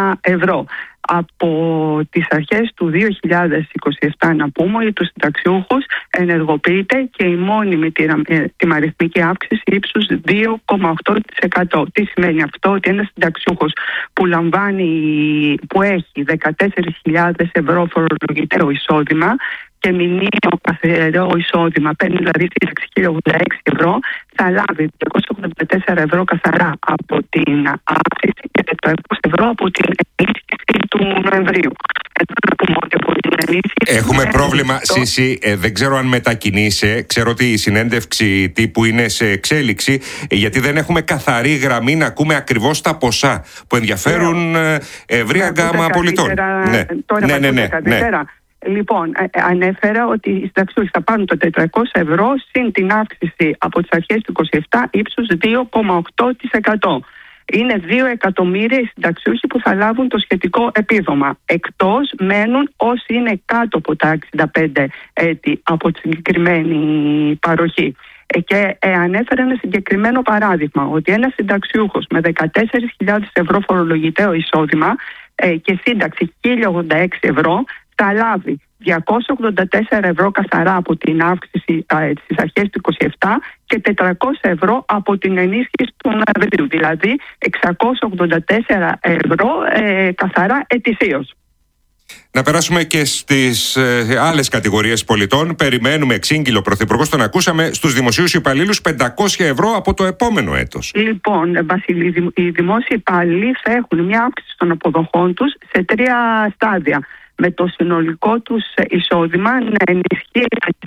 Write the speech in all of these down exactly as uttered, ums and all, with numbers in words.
ευρώ. Από τις αρχές του δύο χιλιάδες είκοσι επτά να πούμε ότι τους συνταξιούχους ενεργοποιείται και η μόνιμη τιμαριθμική αύξηση ύψους δύο κόμμα οκτώ τοις εκατό. Τι σημαίνει αυτό? Ότι ένας συνταξιούχος που λαμβάνει, που έχει δεκατέσσερις χιλιάδες ευρώ φορολογητέο εισόδημα και μηνιαίο καθαρό εισόδημα, παίρνει δηλαδή σύνταξη χίλια ογδόντα έξι ευρώ, θα λάβει διακόσια ογδόντα τέσσερα ευρώ καθαρά από την αύξηση και τετρακόσια ευρώ από την ενίσχυση του Νοεμβρίου. Έχουμε πρόβλημα, το... Σύση, ε, δεν ξέρω αν μετακινείσαι. Ξέρω ότι η συνέντευξη τύπου είναι σε εξέλιξη, γιατί δεν έχουμε καθαρή γραμμή να ακούμε ακριβώς τα ποσά που ενδιαφέρουν ε, ευρεία γκάμα πολιτών. Ναι, τώρα ναι, ναι, ναι, ναι. Λοιπόν, ε, ανέφερα ότι οι συνταξιούχοι θα πάρουν το τετρακόσια ευρώ συν την αύξηση από τις αρχές του είκοσι επτά ύψους δύο κόμμα οκτώ τοις εκατό. Είναι δύο εκατομμύρια οι συνταξιούχοι που θα λάβουν το σχετικό επίδομα. Εκτός μένουν όσοι είναι κάτω από τα εξήντα πέντε έτη από τη συγκεκριμένη παροχή. Ε, και ε, ανέφερα ένα συγκεκριμένο παράδειγμα, ότι ένας συνταξιούχος με δεκατέσσερις χιλιάδες ευρώ φορολογητέο εισόδημα ε, και σύνταξη χίλια ογδόντα έξι ευρώ θα λάβει διακόσια ογδόντα τέσσερα ευρώ καθαρά από την αύξηση ε, στις αρχές του είκοσι επτά και τετρακόσια ευρώ από την ενίσχυση του Νοεμβρίου, δηλαδή εξακόσια ογδόντα τέσσερα ευρώ ε, καθαρά ετησίως. Να περάσουμε και στις ε, άλλες κατηγορίες πολιτών. Περιμένουμε εξήγηλο πρωθυπουργός, τον ακούσαμε, στους δημοσίους υπαλλήλους πεντακόσια ευρώ από το επόμενο έτος. Λοιπόν, Βασίλη, οι δημόσιοι υπαλλήλοι θα έχουν μια αύξηση των αποδοχών τους σε τρία στάδια, με το συνολικό τους εισόδημα να ενισχύει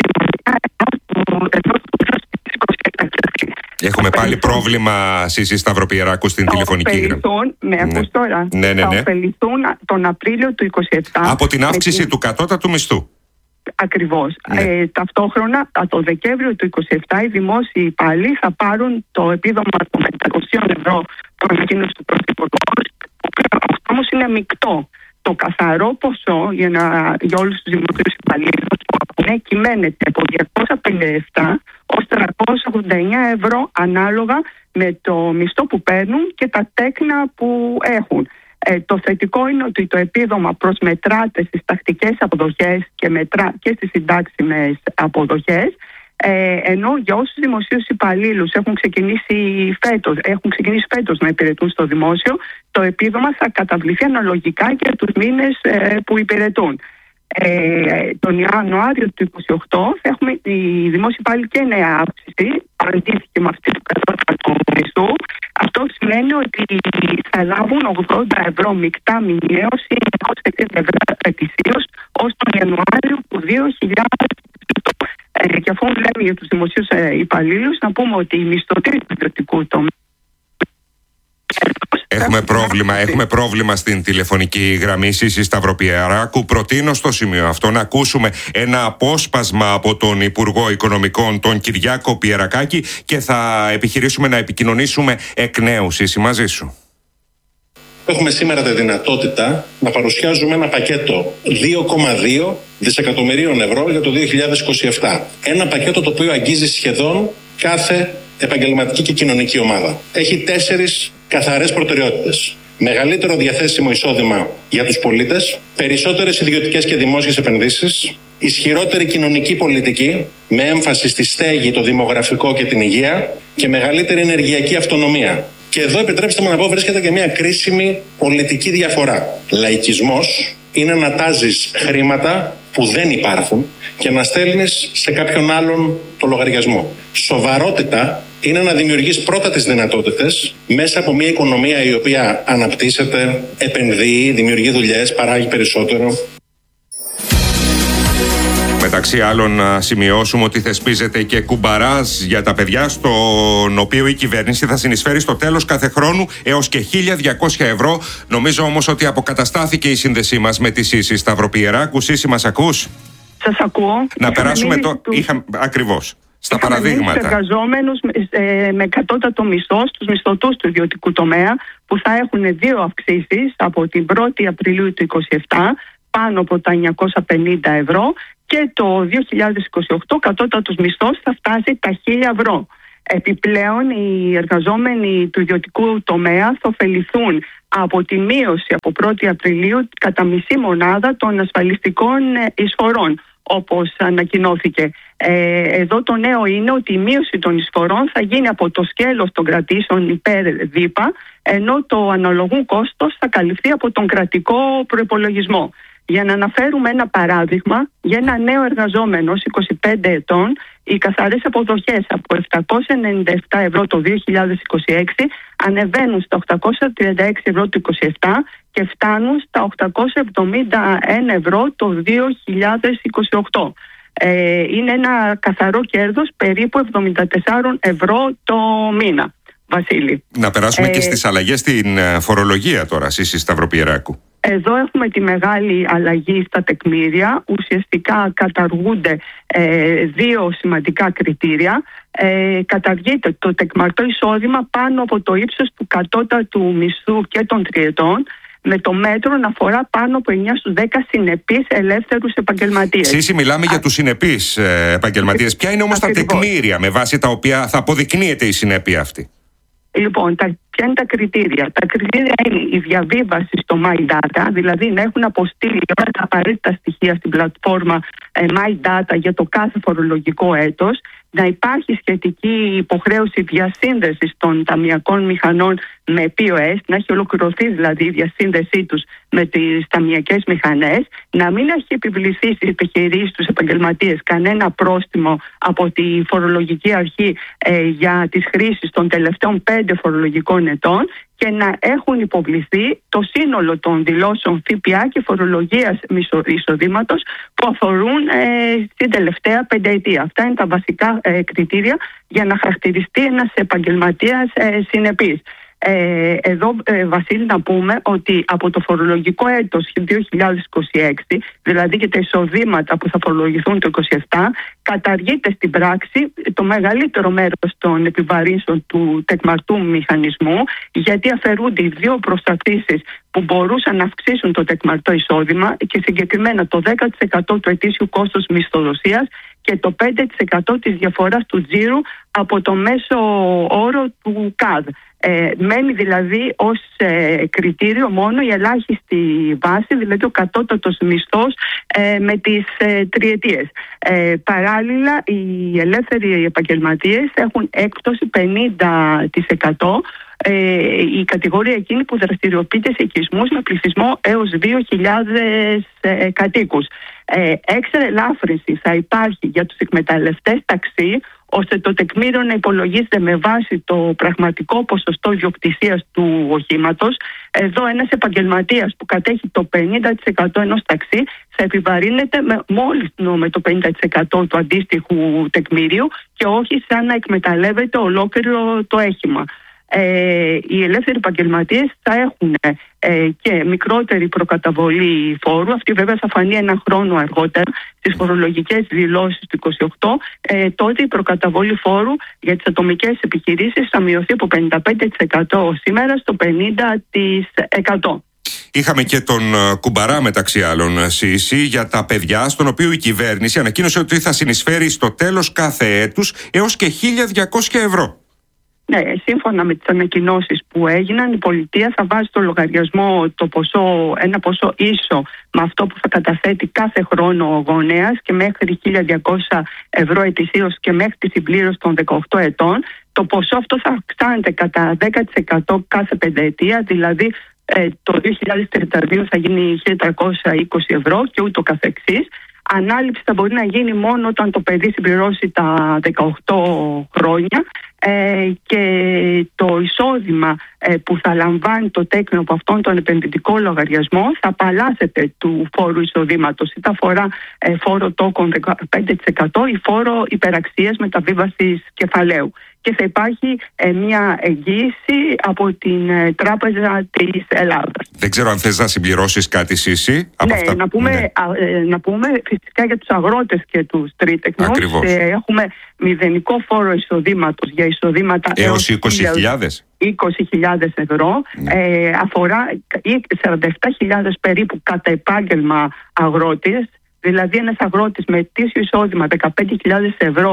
Έχουμε πάλι πρόβλημα, Σύση Σταυροπιεράκου, στην τηλεφωνική γραμμή. Με ακούς τώρα? Ναι, ναι, ναι. Θα ωφεληθούν τον Απρίλιο του είκοσι επτά από την αύξηση την... του κατώτατου μισθού. Ακριβώς. Ναι. Ε, ταυτόχρονα, το Δεκέμβριο του είκοσι επτά οι δημόσιοι υπάλληλοι θα πάρουν το επίδομα των πεντακόσια ευρώ που ανακοίνωσε του Πρωθυπουργού, που όμως είναι μεικτό. Το καθαρό ποσό για, να, για όλους τους δημοσίους υπαλλήλους που ναι, κυμαίνεται από διακόσια πενήντα επτά ως τριακόσια ογδόντα εννέα ευρώ ανάλογα με το μισθό που παίρνουν και τα τέκνα που έχουν. Ε, το θετικό είναι ότι το επίδομα προσμετράται στις τακτικές αποδοχές και, μετρά, και στις συντάξιμες αποδοχές, Ε, ενώ για όσους δημοσίους υπαλλήλους έχουν ξεκινήσει φέτος, έχουν ξεκινήσει φέτος να υπηρετούν στο δημόσιο, το επίδομα θα καταβληθεί αναλογικά και για τους μήνες ε, που υπηρετούν. Ε, τον Ιανουάριο του είκοσι οκτώ θα έχουμε οι δημόσιοι υπάλληλοι και νέα αύξηση, αντίστοιχη με αυτή του κατώτατου μισθού. Αυτό σημαίνει ότι θα λάβουν ογδόντα ευρώ μεικτά μηνιαίως ή εννιακόσια εξήντα ευρώ ετησίως ως τον Ιανουάριο του δύο χιλιάδες οκτώ. Ε, και αφού λέμε για τους δημοσίους ε, υπαλλήλους, να πούμε ότι οι μισθωτοί του ιδιωτικού τομέα. Έχουμε πρόβλημα, έχουμε πρόβλημα στην τηλεφωνική γραμμή, Σύση Σταυροπιεράκου. Προτείνω στο σημείο αυτό να ακούσουμε ένα απόσπασμα από τον Υπουργό Οικονομικών, τον Κυριάκο Πιερακάκη, και θα επιχειρήσουμε να επικοινωνήσουμε εκ νέου, Σύση, μαζί σου. Έχουμε σήμερα τη δυνατότητα να παρουσιάζουμε ένα πακέτο δύο κόμμα δύο δισεκατομμυρίων ευρώ για το δύο χιλιάδες είκοσι επτά. Ένα πακέτο το οποίο αγγίζει σχεδόν κάθε επαγγελματική και κοινωνική ομάδα. Έχει τέσσερις καθαρές προτεραιότητες. Μεγαλύτερο διαθέσιμο εισόδημα για τους πολίτες, περισσότερες ιδιωτικές και δημόσιες επενδύσεις, ισχυρότερη κοινωνική πολιτική με έμφαση στη στέγη, το δημογραφικό και την υγεία και μεγαλύτερη ενεργειακή αυτονομία. Και εδώ επιτρέψτε μου να πω βρίσκεται και μια κρίσιμη πολιτική διαφορά. Λαϊκισμός είναι να τάζεις χρήματα που δεν υπάρχουν και να στέλνεις σε κάποιον άλλον το λογαριασμό. Σοβαρότητα είναι να δημιουργείς πρώτα τις δυνατότητες μέσα από μια οικονομία η οποία αναπτύσσεται, επενδύει, δημιουργεί δουλειές, παράγει περισσότερο. Μεταξύ άλλων, να σημειώσουμε ότι θεσπίζεται και κουμπαράζ για τα παιδιά, στον οποίο η κυβέρνηση θα συνεισφέρει στο τέλος κάθε χρόνου έως και χίλια διακόσια ευρώ. Νομίζω όμως ότι αποκαταστάθηκε η σύνδεσή μας με τη Σύση Σταυροπιεράκου. Σύση, μας ακούς? Σας ακούω. Να Είχαμε περάσουμε το... Του... Είχα... Ακριβώς. Στα Είχαμε παραδείγματα. Τους εργαζόμενους ε, με κατώτατο μισθό, στους μισθωτούς του ιδιωτικού τομέα, που θα έχουν δύο αυξήσεις από την πρώτη Απριλίου του είκοσι επτά, πάνω από τα εννιακόσια πενήντα ευρώ, και το δύο χιλιάδες είκοσι οκτώ κατώτατος μισθός θα φτάσει τα χίλια ευρώ. Επιπλέον, οι εργαζόμενοι του ιδιωτικού τομέα θα ωφεληθούν από τη μείωση από πρώτη Απριλίου κατά μισή μονάδα των ασφαλιστικών εισφορών, όπως ανακοινώθηκε. Ε, εδώ το νέο είναι ότι η μείωση των εισφορών θα γίνει από το σκέλος των κρατήσεων υπέρ ΔΥΠΑ, ενώ το αναλογούν κόστος θα καλυφθεί από τον κρατικό προϋπολογισμό. Για να αναφέρουμε ένα παράδειγμα, για ένα νέο εργαζόμενο είκοσι πέντε ετών, οι καθαρές αποδοχές από επτακόσια ενενήντα επτά ευρώ το δύο χιλιάδες είκοσι έξι ανεβαίνουν στα οκτακόσια τριάντα έξι ευρώ το είκοσι επτά και φτάνουν στα οκτακόσια εβδομήντα ένα ευρώ το δύο χιλιάδες είκοσι οκτώ. Ε, είναι ένα καθαρό κέρδος περίπου εβδομήντα τέσσερα ευρώ το μήνα. Βασίλη. Να περάσουμε ε, και στις αλλαγές στην φορολογία τώρα, Σύση Σταυροπιεράκου. Εδώ έχουμε τη μεγάλη αλλαγή στα τεκμήρια. Ουσιαστικά καταργούνται ε, δύο σημαντικά κριτήρια. Ε, καταργείται το τεκμαρτό εισόδημα πάνω από το ύψος του κατώτατου μισθού και των τριετών, με το μέτρο να αφορά πάνω από εννιά στους δέκα συνεπείς ελεύθερους επαγγελματίες. Σύση, μιλάμε Α... για τους συνεπείς ε, επαγγελματίες. Ποια είναι όμως τα τεκμήρια με βάση τα οποία θα αποδεικνύεται η συνέπεια αυτή? Λοιπόν, τα, ποια είναι τα κριτήρια? Τα κριτήρια είναι η διαβίβαση στο MyData, δηλαδή να έχουν αποστείλει όλα τα απαραίτητα στοιχεία στην πλατφόρμα ε, MyData για το κάθε φορολογικό έτος, να υπάρχει σχετική υποχρέωση διασύνδεσης των ταμειακών μηχανών με πι ο ες, να έχει ολοκληρωθεί δηλαδή η διασύνδεσή τους με τις ταμειακές μηχανές, να μην έχει επιβληθεί στις επιχειρήσεις τους επαγγελματίες κανένα πρόστιμο από τη φορολογική αρχή ε, για τις χρήσεις των τελευταίων πέντε φορολογικών ετών και να έχουν υποβληθεί το σύνολο των δηλώσεων ΦΠΑ και φορολογίας εισοδήματος που αφορούν ε, στην τελευταία πενταετία. Αυτά είναι τα βασικά ε, κριτήρια για να χαρακτηριστεί ένας επαγγελματίας ε, συνεπής. Ε, εδώ, ε, Βασίλη, να πούμε ότι από το φορολογικό έτος δύο χιλιάδες είκοσι έξι, δηλαδή και τα εισοδήματα που θα φορολογηθούν το είκοσι επτά, καταργείται στην πράξη το μεγαλύτερο μέρος των επιβαρύνσεων του τεκμαρτού μηχανισμού, γιατί αφαιρούνται οι δύο προσταθήσεις που μπορούσαν να αυξήσουν το τεκμαρτό εισόδημα και συγκεκριμένα το δέκα τοις εκατό του ετήσιου κόστους μισθοδοσίας και το πέντε τοις εκατό της διαφοράς του τζίρου από το μέσο όρο του ΚΑΔ. Ε, μένει δηλαδή ως ε, κριτήριο μόνο η ελάχιστη βάση, δηλαδή ο κατώτατος μισθός ε, με τις ε, τριετίες. Ε, παράλληλα, οι ελεύθεροι επαγγελματίες έχουν έκπτωση πενήντα τοις εκατό, ε, η κατηγορία εκείνη που δραστηριοποιείται σε οικισμούς με πληθυσμό έως δύο χιλιάδες ε, κατοίκους. Ε, έξτρα ελάφρυνση θα υπάρχει για τους εκμεταλλευτές ταξί, ώστε το τεκμήριο να υπολογίζεται με βάση το πραγματικό ποσοστό ιδιοκτησίας του οχήματος. Εδώ ένας επαγγελματίας που κατέχει το πενήντα τοις εκατό ενός ταξί θα επιβαρύνεται με, μόλις με το πενήντα τοις εκατό του αντίστοιχου τεκμήριου και όχι σαν να εκμεταλλεύεται ολόκληρο το όχημα. Ε, οι ελεύθεροι επαγγελματίες θα έχουν ε, και μικρότερη προκαταβολή φόρου. Αυτή βέβαια θα φανεί ένα χρόνο αργότερα στις φορολογικές δηλώσεις του είκοσι οκτώ. Ε, τότε η προκαταβολή φόρου για τις ατομικές επιχειρήσεις θα μειωθεί από πενήντα πέντε τοις εκατό σήμερα στο πενήντα τοις εκατό. Είχαμε και τον Κουμπαρά μεταξύ άλλων, Σύση, για τα παιδιά, στον οποίο η κυβέρνηση ανακοίνωσε ότι θα συνεισφέρει στο τέλος κάθε έτους έως και χίλια διακόσια ευρώ. Ναι, σύμφωνα με τις ανακοινώσεις που έγιναν, η πολιτεία θα βάζει στο λογαριασμό το ποσό, ένα ποσό ίσο με αυτό που θα καταθέτει κάθε χρόνο ο γονέας και μέχρι χίλια διακόσια ευρώ ετησίως και μέχρι τη συμπλήρωση των δεκαοκτώ ετών. Το ποσό αυτό θα αυξάνεται κατά δέκα τοις εκατό κάθε πενταετία, δηλαδή ε, το δύο χιλιάδες τριάντα δύο θα γίνει χίλια τριακόσια είκοσι ευρώ και ούτω καθεξής. Ανάληψη θα μπορεί να γίνει μόνο όταν το παιδί συμπληρώσει τα δεκαοκτώ χρόνια ε, και το εισόδημα ε, που θα λαμβάνει το τέκνο από αυτόν τον επενδυτικό λογαριασμό θα απαλλάσσεται του φόρου εισοδήματος, είτε αφορά ε, φόρο τόκων δεκαπέντε τοις εκατό ή φόρο υπεραξίας μεταβίβασης κεφαλαίου. Και θα υπάρχει ε, μια εγγύηση από την ε, Τράπεζα της Ελλάδας. Δεν ξέρω αν θες να συμπληρώσεις κάτι, Σύση. Ναι, αυτά... να, πούμε, ναι. Α, ε, να πούμε φυσικά για τους αγρότες και τους τρίτεκνους. Ε, έχουμε μηδενικό φόρο εισοδήματος για εισοδήματα έως είκοσι χιλιάδες. είκοσι χιλιάδες ευρώ. Ναι. Ε, αφορά σαράντα επτά χιλιάδες περίπου κατά επάγγελμα αγρότες. Δηλαδή ένας αγρότης με ετήσιο εισόδημα δεκαπέντε χιλιάδες ευρώ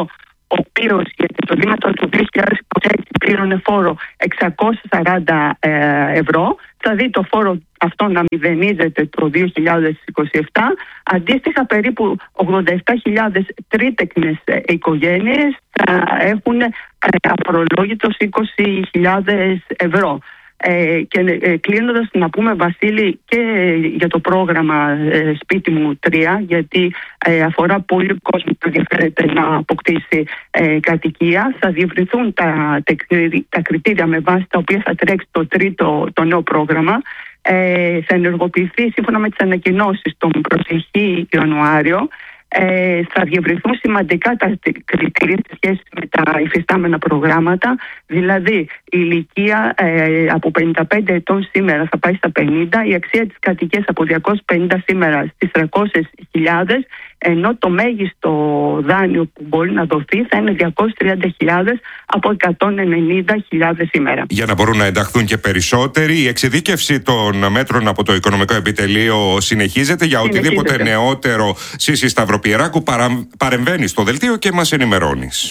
ο οποίος για το εισοδήματα του δύο χιλιάδες είκοσι έξι πλήρωνε φόρο εξακόσια σαράντα ευρώ, θα δει το φόρο αυτό να μηδενίζεται το δύο χιλιάδες είκοσι επτά. Αντίστοιχα, περίπου ογδόντα επτά χιλιάδες τρίτεκνες οικογένειες θα έχουν αφορολόγητος είκοσι χιλιάδες ευρώ. Ε, και ε, κλείνοντας να πούμε, Βασίλη, και για το πρόγραμμα ε, Σπίτι μου τρία, γιατί ε, αφορά πολύ κόσμο που ενδιαφέρεται να αποκτήσει ε, κατοικία. Θα διευρυνθούν τα, τα κριτήρια με βάση τα οποία θα τρέξει το τρίτο το νέο πρόγραμμα. Ε, θα ενεργοποιηθεί σύμφωνα με τις ανακοινώσεις τον προσεχή Ιανουάριο. Ε, θα διευρυνθούν σημαντικά τα κριτήρια σε σχέση με τα υφιστάμενα προγράμματα, δηλαδή η ηλικία ε, από πενήντα πέντε ετών σήμερα θα πάει στα πενήντα, η αξία της κατοικίας από διακόσιες πενήντα σήμερα στις τριακόσιες χιλιάδες, ενώ το μέγιστο δάνειο που μπορεί να δοθεί θα είναι διακόσιες τριάντα χιλιάδες από εκατόν ενενήντα χιλιάδες σήμερα. Για να μπορούν να ενταχθούν και περισσότεροι, η εξειδίκευση των μέτρων από το Οικονομικό Επιτελείο συνεχίζεται. Για οτιδήποτε συνεχίζεται. Νεότερο, Σύση Σταυροπιεράκου, παρα... παρεμβαίνει στο δελτίο και μας ενημερώνεις.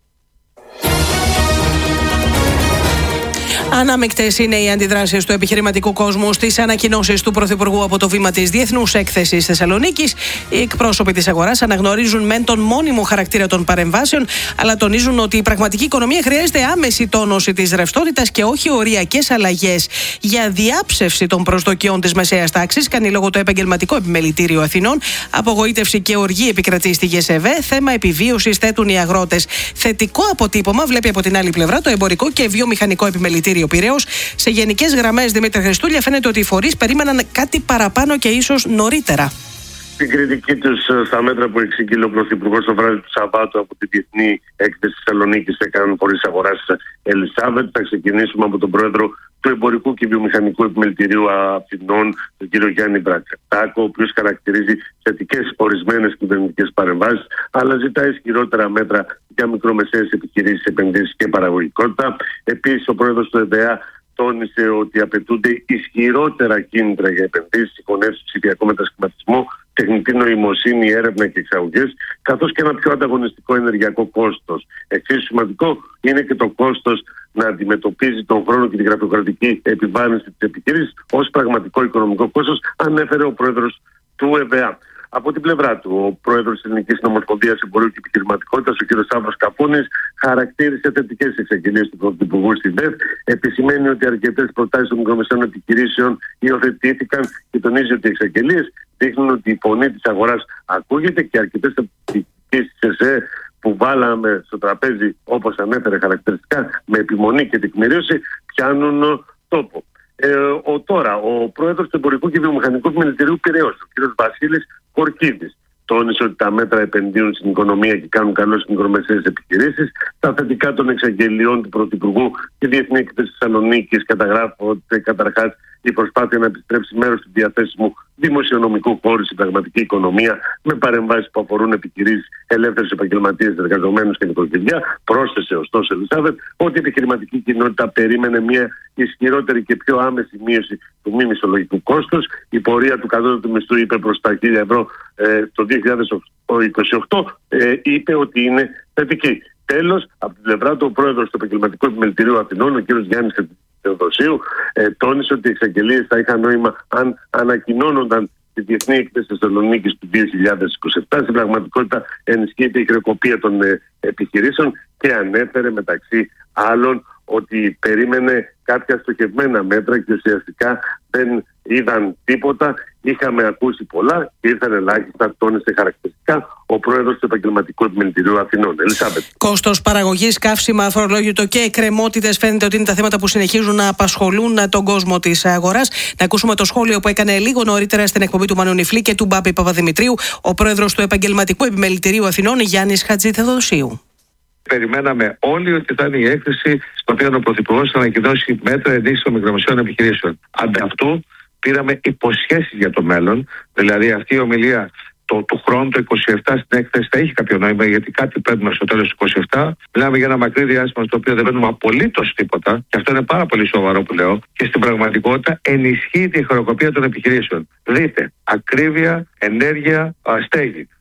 Ανάμεικτες είναι οι αντιδράσεις του επιχειρηματικού κόσμου στις ανακοινώσεις του Πρωθυπουργού από το βήμα της Διεθνούς Έκθεσης Θεσσαλονίκης. Οι εκπρόσωποι της αγοράς αναγνωρίζουν μεν τον μόνιμο χαρακτήρα των παρεμβάσεων, αλλά τονίζουν ότι η πραγματική οικονομία χρειάζεται άμεση τόνωση της ρευστότητας και όχι οριακές αλλαγές. Για διάψευση των προσδοκιών της μεσαίας τάξης κάνει λόγο το Επαγγελματικό Επιμελητήριο Αθηνών. Απογοήτευση και οργή επικρατεί στη ΓΕΣΕΒΕ. Θέμα επιβίωσης θέτουν οι αγρότες. Θετικό αποτύπωμα βλέπει από την άλλη πλευρά το Εμπορικό και Βιομηχανικό Επιμελητήριο Πειραιώς. Σε γενικές γραμμές, Δημήτρη Χριστούλια, φαίνεται ότι οι φορείς περίμεναν κάτι παραπάνω και ίσως νωρίτερα. Στην κριτική τους στα μέτρα που εξήγηλε ο Πρωθυπουργός το βράδυ του Σαββάτου από τη Διεθνή Έκθεση Θεσσαλονίκης έκαναν φορείς αγοράς Ελισάβετ. Θα ξεκινήσουμε από τον πρόεδρο του Εμπορικού και Βιομηχανικού Επιμελητηρίου Αθηνών, τον κύριο Γιάννη Μπρατσατάκο, ο οποίος χαρακτηρίζει θετικές ορισμένες κυβερνητικές παρεμβάσεις, αλλά ζητά ισχυρότερα μέτρα για μικρομεσαίες επιχειρήσεις, επενδύσεις και παραγωγικότητα. Επίσης, ο πρόεδρος του ΕΔΕΑ τόνισε ότι απαιτούνται ισχυρότερα κίνητρα για επενδύσεις, συγχωνεύσεις, ψηφιακό μετασχηματισμό, τεχνητή νοημοσύνη, έρευνα και εξαγωγές, καθώς και ένα πιο ανταγωνιστικό ενεργειακό κόστος. Εξίσου σημαντικό είναι και το κόστος να αντιμετωπίζει τον χρόνο και την γραφειοκρατική επιβάρυνση της επιχείρησης ως πραγματικό οικονομικό κόστος, ανέφερε ο πρόεδρος του ΕΒΕΑ. Από την πλευρά του, ο πρόεδρος της Ελληνικής Νομοσπονδίας Εμπορίου και Επιχειρηματικότητας, ο κ. Σταύρος Καπούνης, χαρακτήρισε θετικές εξαγγελίες του Πρωθυπουργού στη ΔΕΒ, επισημαίνει ότι αρκετές προτάσεις των μικρομεσαίων επιχειρήσεων υιοθετήθηκαν και τονίζει ότι οι εξαγγελίες δείχνουν ότι η φωνή της αγοράς ακούγεται και αρκετές επιχειρήσεις της ΕΣΕ που βάλαμε στο τραπέζι, όπως ανέφερε χαρακτηριστικά, με επιμονή και τεκμηρίωση, πιάνουν τόπο. Ε, ο, τώρα, ο πρόεδρος του Εμπορικού και Βιομηχανικού Επιμελητηρίου Πειραιώς, ο κ. Βασίλης Κορκίδης, τόνισε ότι τα μέτρα επενδύουν στην οικονομία και κάνουν καλό στις μικρομεσαίες επιχειρήσεις. Τα θετικά των εξαγγελιών του Πρωθυπουργού και Διεθνή Έκθεση Θεσσαλονίκης καταγράφονται καταρχάς η προσπάθεια να επιστρέψει μέρος του διαθέσιμου δημοσιονομικού χώρου στην πραγματική οικονομία με παρεμβάσεις που αφορούν επιχειρήσεις, ελεύθερους επαγγελματίες, εργαζομένους και νοικοκυριά. Πρόσθεσε ωστόσο Ελισάβετ ότι η επιχειρηματική κοινότητα περίμενε μια ισχυρότερη και πιο άμεση μείωση του μη μισθολογικού κόστους. Η πορεία του κατώτατου μισθού, είπε, προς τα χίλια ευρώ ε, το δύο χιλιάδες είκοσι οκτώ, ε, είπε ότι είναι θετική. Τέλος, από την πλευρά του, ο πρόεδρος του Επαγγελματικού Επιμελητηρίου Αθηνών, ο κ. Γιάννης Θεοδοσίου, ε, τόνισε ότι οι εξαγγελίες θα είχαν νόημα αν ανακοινώνονταν τη Διεθνή Έκθεση Θεσσαλονίκης του δύο χιλιάδες είκοσι επτά. Στην πραγματικότητα ενισχύεται η χρεοκοπία των ε, επιχειρήσεων και ανέφερε μεταξύ άλλων ότι περίμενε κάποια στοχευμένα μέτρα και ουσιαστικά δεν είδαν τίποτα. Είχαμε ακούσει πολλά και ήρθαν ελάχιστα, τόνισε χαρακτηριστικά ο πρόεδρος του Επαγγελματικού Επιμελητηρίου Αθηνών. Ελισάβετ. Κόστος παραγωγής, καύσιμα, αφορολόγητο και εκκρεμότητες φαίνεται ότι είναι τα θέματα που συνεχίζουν να απασχολούν τον κόσμο της αγοράς. Να ακούσουμε το σχόλιο που έκανε λίγο νωρίτερα στην εκπομπή του Μανώλη Νιφλή και του Μπάμπη Παπαδημητρίου ο πρόεδρος του Επαγγελματικού Επιμελητηρίου Αθηνών, Γιάννης Χατζηθεοδοσίου. Περιμέναμε όλοι ότι θα είναι η έκθεση στο οποίο ο Πρωθυπουργός θα ανακοινώσει μέτρα ενίσχυσης των μικρομεσαίων επιχειρήσεων. Ανταυτού πήραμε υποσχέσεις για το μέλλον, δηλαδή αυτή η ομιλία το, του χρόνου, το είκοσι επτά στην έκθεση, θα έχει κάποιο νόημα, γιατί κάτι παίρνουμε στο τέλος του είκοσι επτά. Μιλάμε για ένα μακρύ διάστημα στο οποίο δεν παίρνουμε απολύτως τίποτα, και αυτό είναι πάρα πολύ σοβαρό που λέω, και στην πραγματικότητα ενισχύει τη χρεοκοπία των επιχειρήσεων. Δείτε, ακρίβεια, ενέργεια, στέγη.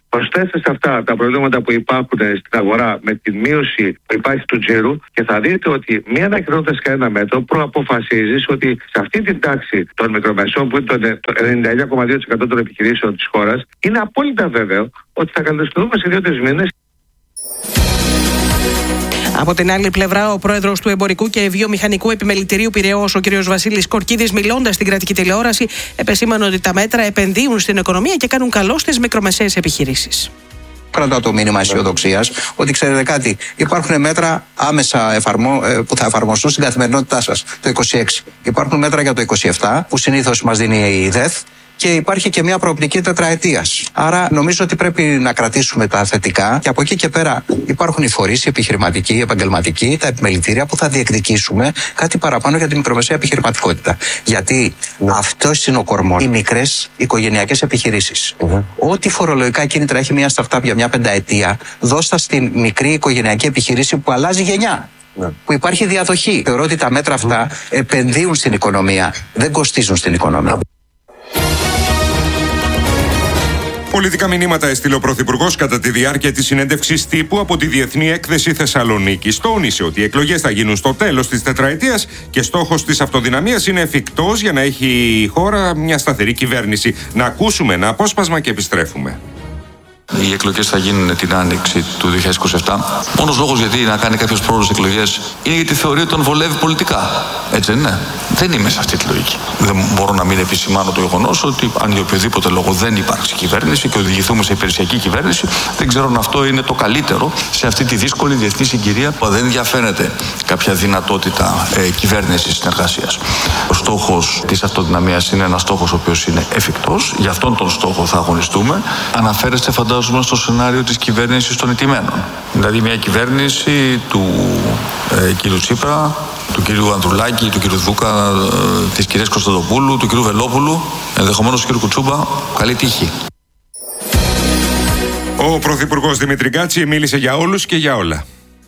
Προσθέστε σε αυτά τα προβλήματα που υπάρχουν στην αγορά με τη μείωση που υπάρχει του τζίρου και θα δείτε ότι μία ανακοινώνοντας κανένα μέτρο προαποφασίζεις ότι σε αυτή την τάξη των μικρομεσών που είναι το ενενήντα εννέα κόμμα δύο τοις εκατό των επιχειρήσεων της χώρας, είναι απόλυτα βέβαιο ότι θα καλυτεριστούμε σε δύο-τρεις μήνες. Από την άλλη πλευρά, ο πρόεδρος του Εμπορικού και Βιομηχανικού Επιμελητηρίου Πειραιώς, ο κ. Βασίλης Κορκίδης, μιλώντας στην κρατική τηλεόραση, επεσήμανε ότι τα μέτρα επενδύουν στην οικονομία και κάνουν καλό στις μικρομεσαίες επιχειρήσεις. Κρατάω το μήνυμα αισιοδοξίας ότι ξέρετε κάτι, υπάρχουν μέτρα άμεσα εφαρμο... που θα εφαρμοστούν στην καθημερινότητά σας το είκοσι έξι. Υπάρχουν μέτρα για το είκοσι επτά που συνήθως μας δίνει η ΔΕΘ. Και υπάρχει και μια προοπτική τετραετίας. Άρα νομίζω ότι πρέπει να κρατήσουμε τα θετικά και από εκεί και πέρα υπάρχουν οι φορείς, οι επιχειρηματικοί, οι επαγγελματικοί, τα επιμελητήρια που θα διεκδικήσουμε κάτι παραπάνω για τη μικρομεσαία επιχειρηματικότητα. Γιατί ναι. αυτό είναι ο κορμός. Οι μικρές οικογενειακές επιχειρήσεις. Mm-hmm. Ό,τι φορολογικά κίνητρα έχει μια startup για μια πενταετία, δώστα στην μικρή οικογενειακή επιχειρήση που αλλάζει γενιά. Ναι. Που υπάρχει διαδοχή. Θεωρώ ότι τα μέτρα αυτά mm-hmm. επενδύουν στην οικονομία, δεν κοστίζουν στην οικονομία. Πολιτικά μηνύματα έστειλε ο Πρωθυπουργός κατά τη διάρκεια της συνέντευξης τύπου από τη Διεθνή Έκθεση Θεσσαλονίκης. Τόνισε ότι οι εκλογές θα γίνουν στο τέλος της τετραετίας και στόχος της αυτοδυναμίας είναι εφικτός για να έχει η χώρα μια σταθερή κυβέρνηση. Να ακούσουμε ένα απόσπασμα και επιστρέφουμε. Οι εκλογές θα γίνουν την άνοιξη του δύο χιλιάδες είκοσι επτά. Μόνος λόγος γιατί να κάνει κάποιος πρόεδρος εκλογές είναι γιατί θεωρεί ότι τον βολεύει πολιτικά. Έτσι δεν είναι? Δεν είμαι σε αυτή τη λογική. Δεν μπορώ να μην επισημάνω το γεγονός ότι αν για οποιοδήποτε λόγο δεν υπάρξει κυβέρνηση και οδηγηθούμε σε υπηρεσιακή κυβέρνηση, δεν ξέρω αν αυτό είναι το καλύτερο σε αυτή τη δύσκολη διεθνή συγκυρία που δεν διαφαίνεται κάποια δυνατότητα ε, κυβέρνησης συνεργασίας. Ο στόχος της αυτοδυναμίας είναι ένας στόχος ο οποίος είναι εφικτός. Για αυτόν τον στόχο θα αγωνιστούμε. Αναφέρεστε φαντάζομαι στο σενάριο της κυβέρνησης των ηττημένων. Δηλαδή μια κυβέρνηση του ε, κ. Τσίπρα, του κ. Ανδρουλάκη, του κ. Δούκα, ε, της κ. Κωνσταντοπούλου, του κ. Βελόπουλου, ενδεχομένως του κ. Κουτσούμπα. Καλή τύχη. Ο Πρωθυπουργός Δημήτρη Γκάτση μίλησε για όλους και για όλα.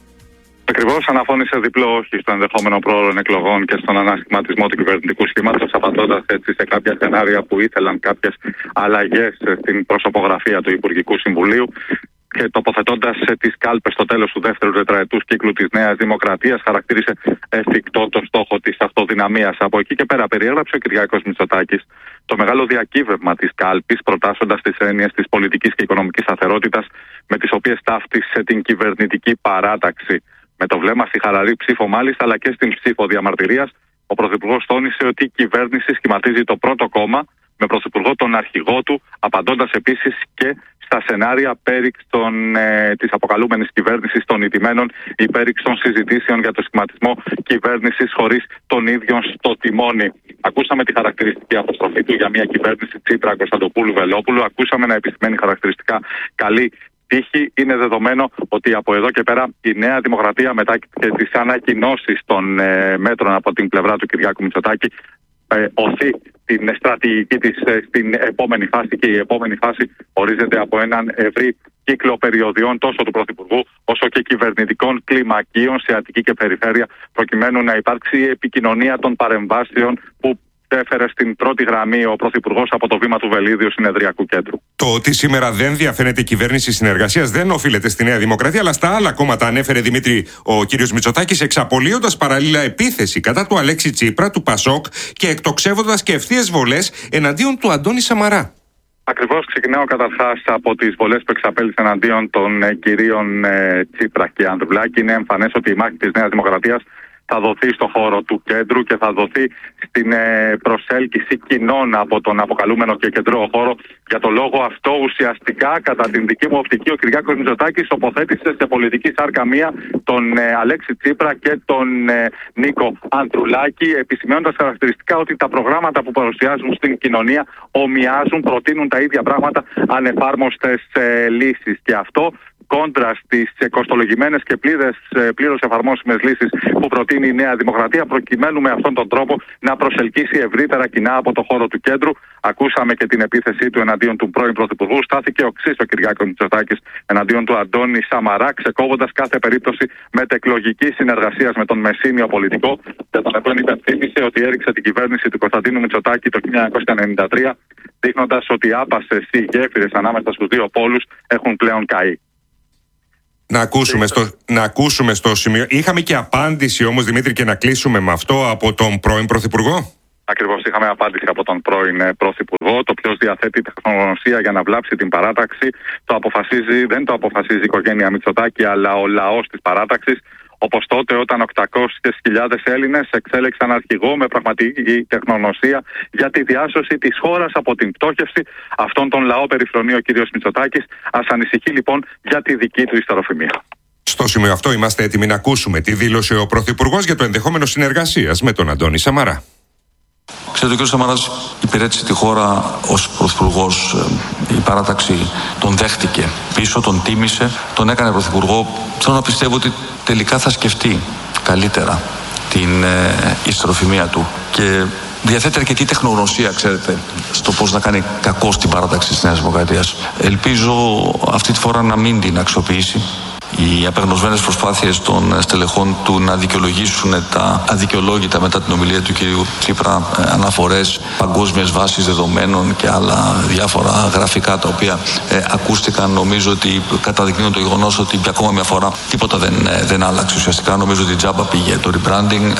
Ακριβώς, αναφώνησε διπλό όχι στο ενδεχόμενο πρόωρων εκλογών και στον ανασχηματισμό του κυβερνητικού σχήματος, απαντώντας έτσι σε κάποια σενάρια που ήθελαν κάποιες αλλαγές στην προσωπογραφία του Υπουργικού Συμβουλίου και τοποθετώντας τις κάλπες στο τέλος του δεύτερου τετραετούς κύκλου της Νέας Δημοκρατίας, χαρακτήρισε εφικτό το στόχο της αυτοδυναμίας. Από εκεί και πέρα, περιέγραψε ο Κυριάκος Μητσοτάκης το μεγάλο διακύβευμα της κάλπης, προτάσσοντας τις έννοιες της πολιτικής και οικονομικής σταθερότητας, με τις οποίες ταύτισε την κυβερνητική παράταξη. Με το βλέμμα στη χαλαρή ψήφο μάλιστα, αλλά και στην ψήφο διαμαρτυρίας, ο Πρωθυπουργός τόνισε ότι η κυβέρνηση σχηματίζει το πρώτο κόμμα με Πρωθυπουργό τον αρχηγό του, απαντώντας επίσης και στα σενάρια πέριξ των, ε, της αποκαλούμενης κυβέρνησης των ηττημένων, υπέρηξ των συζητήσεων για το σχηματισμό κυβέρνησης χωρίς τον ίδιο στο τιμόνι. Ακούσαμε τη χαρακτηριστική αποστροφή του για μια κυβέρνηση Τσίπρα, Κωνσταντοπούλου, Βελόπουλου. Ακούσαμε να επισημαίνει χαρακτηριστικά καλή τύχη. Είναι δεδομένο ότι από εδώ και πέρα η Νέα Δημοκρατία, μετά και τις ανακοινώσεις των ε, μέτρων από την πλευρά του Κυριάκου Μητσοτάκη, ε, οθεί την στρατηγική της ε, στην επόμενη φάση, και η επόμενη φάση ορίζεται από έναν ευρύ κύκλο περιοδιών τόσο του Πρωθυπουργού όσο και κυβερνητικών κλιμακίων σε Αττική και Περιφέρεια, προκειμένου να υπάρξει επικοινωνία των παρεμβάσεων που έφερε στην πρώτη γραμμή ο Πρωθυπουργός από το βήμα του Βελίδιου Συνεδριακού Κέντρου. Το ότι σήμερα δεν διαφαίνεται η κυβέρνηση συνεργασίας δεν οφείλεται στη Νέα Δημοκρατία, αλλά στα άλλα κόμματα, ανέφερε Δημήτρη ο κ. Μητσοτάκης, εξαπολύοντας παραλλήλα επίθεση κατά του Αλέξη Τσίπρα, του Πασόκ και εκτοξεύοντας και ευθείες βολές εναντίον του Αντώνη Σαμαρά. Ακριβώς, ξεκινάω καταρχάς από τις βολές που εξαπέλυσε εναντίον των ε, κυρίων ε, Τσίπρα και Ανδρουλάκη. Είναι εμφανές ότι η μάχη της Νέας Δημοκρατίας θα δοθεί στο χώρο του κέντρου και θα δοθεί στην ε, προσέλκυση κοινών από τον αποκαλούμενο και κεντρό χώρο. Για το λόγο αυτό, ουσιαστικά, κατά την δική μου οπτική, ο Κυριάκος Μητσοτάκης τοποθέτησε σε πολιτική σάρκα μία τον ε, Αλέξη Τσίπρα και τον ε, Νίκο Ανδρουλάκη, επισημαίνοντας χαρακτηριστικά ότι τα προγράμματα που παρουσιάζουν στην κοινωνία ομοιάζουν, προτείνουν τα ίδια πράγματα, ανεφάρμοστες ε, λύσεις. Και αυτό κόντρα στις κοστολογημένες και πλήρως εφαρμόσιμες λύσεις που προτείνει η Νέα Δημοκρατία, προκειμένου με αυτόν τον τρόπο να προσελκύσει ευρύτερα κοινά από το χώρο του κέντρου. Ακούσαμε και την επίθεσή του εναντίον του πρώην Πρωθυπουργού. Στάθηκε οξύς ο Κυριάκος Μητσοτάκης εναντίον του Αντώνη Σαμαρά, ξεκόβοντας κάθε περίπτωση μετεκλογικής συνεργασίας με τον μεσήνιο πολιτικό. Και τον οποίον υπενθύμησε ότι έριξε την κυβέρνηση του Κωνσταντίνου Μητσοτάκη το χίλια εννιακόσια ενενήντα τρία δείχνοντας ότι οι άπασες ή γέφυρες ανάμεσα στους δύο πόλους έχουν πλέον καεί. Να ακούσουμε, στο, να ακούσουμε στο σημείο. Είχαμε και απάντηση όμως, Δημήτρη, και να κλείσουμε με αυτό, από τον πρώην Πρωθυπουργό. Ακριβώς, είχαμε απάντηση από τον πρώην Πρωθυπουργό. Το ποιος διαθέτει τεχνογνωσία για να βλάψει την παράταξη το αποφασίζει, δεν το αποφασίζει η οικογένεια Μητσοτάκη, αλλά ο λαός της παράταξης. Όπως τότε, όταν οκτακόσιες χιλιάδες Έλληνες εξέλεξαν αρχηγό με πραγματική τεχνογνωσία για τη διάσωση της χώρας από την πτώχευση. Αυτόν τον λαό περιφρονεί ο κύριος Μητσοτάκης. Ας ανησυχεί λοιπόν για τη δική του ιστεροφημία. Στο σημείο αυτό είμαστε έτοιμοι να ακούσουμε τι δήλωσε ο Πρωθυπουργός για το ενδεχόμενο συνεργασίας με τον Αντώνη Σαμαρά. Ξέρετε, ο κ. Σαμαράς υπηρέτησε τη χώρα ως πρωθυπουργός. Η παράταξη τον δέχτηκε πίσω, τον τίμησε, τον έκανε πρωθυπουργό. Θέλω να πιστεύω ότι τελικά θα σκεφτεί καλύτερα την ε, ιστεροφημία του και διαθέτει αρκετή τεχνογνωσία, ξέρετε, στο πώς να κάνει κακό στην παράταξη της Νέας Δημοκρατίας. Ελπίζω αυτή τη φορά να μην την αξιοποιήσει. Οι απεγνωσμένες προσπάθειες των στελεχών του να δικαιολογήσουν τα αδικαιολόγητα μετά την ομιλία του κ. Τσίπρα, αναφορές, παγκόσμιες βάσεις δεδομένων και άλλα διάφορα γραφικά τα οποία ε, ακούστηκαν, νομίζω ότι καταδεικνύουν το γεγονός ότι για ακόμα μια φορά τίποτα δεν, ε, δεν άλλαξε ουσιαστικά. Νομίζω ότι τζάμπα πήγε το rebranding.